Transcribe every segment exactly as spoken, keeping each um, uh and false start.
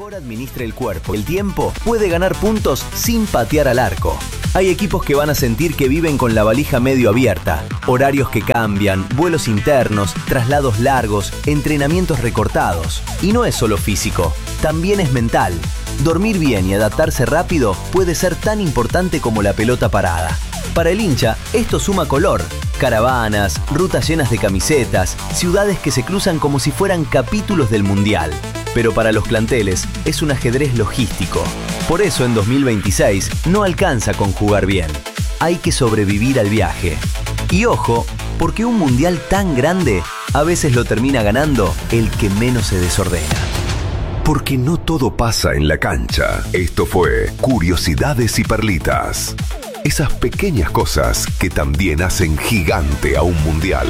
mejor administre el cuerpo, el tiempo, puede ganar puntos sin patear al arco. Hay equipos que van a sentir que viven con la valija medio abierta, horarios que cambian, vuelos internos, traslados largos, entrenamientos recortados. Y no es solo físico, también es mental. Dormir bien y adaptarse rápido puede ser tan importante como la pelota parada. Para el hincha, esto suma color. Caravanas, rutas llenas de camisetas, ciudades que se cruzan como si fueran capítulos del Mundial. Pero para los planteles es un ajedrez logístico. Por eso en dos mil veintiséis no alcanza con jugar bien. Hay que sobrevivir al viaje. Y ojo, porque un Mundial tan grande a veces lo termina ganando el que menos se desordena. Porque no todo pasa en la cancha. Esto fue Curiosidades y Perlitas. Esas pequeñas cosas que también hacen gigante a un mundial.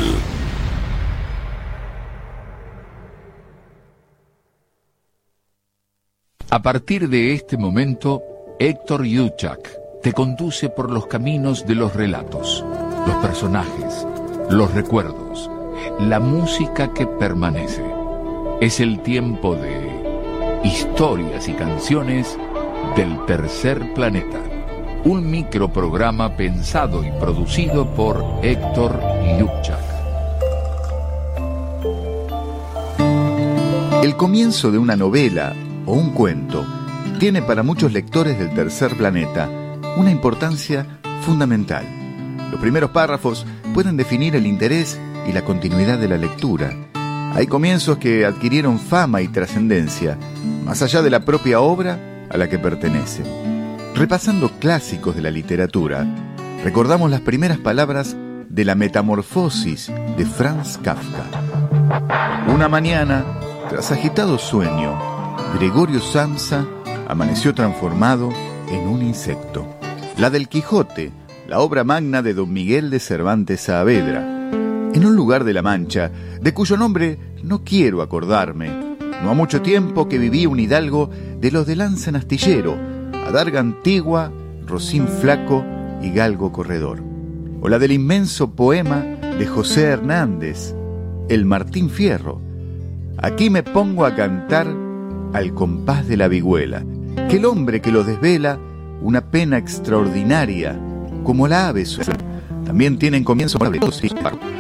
A partir de este momento, Héctor Yuchak te conduce por los caminos de los relatos, los personajes, los recuerdos, la música que permanece. Es el tiempo de historias y canciones del tercer planeta. Un microprograma pensado y producido por Héctor Yuchak. El comienzo de una novela o un cuento tiene para muchos lectores del tercer planeta una importancia fundamental. Los primeros párrafos pueden definir el interés y la continuidad de la lectura. Hay comienzos que adquirieron fama y trascendencia, más allá de la propia obra a la que pertenecen. Repasando clásicos de la literatura, recordamos las primeras palabras de La Metamorfosis de Franz Kafka. Una mañana, tras agitado sueño, Gregorio Samsa amaneció transformado en un insecto. La del Quijote, la obra magna de Don Miguel de Cervantes Saavedra. En un lugar de La Mancha, de cuyo nombre no quiero acordarme, no ha mucho tiempo que vivía un hidalgo de los de lanza en astillero, adarga antigua, rocín flaco y galgo corredor. O la del inmenso poema de José Hernández, El Martín Fierro. Aquí me pongo a cantar al compás de la vihuela, que el hombre que lo desvela una pena extraordinaria, como la ave suelta, también tienen comienzo maravilloso.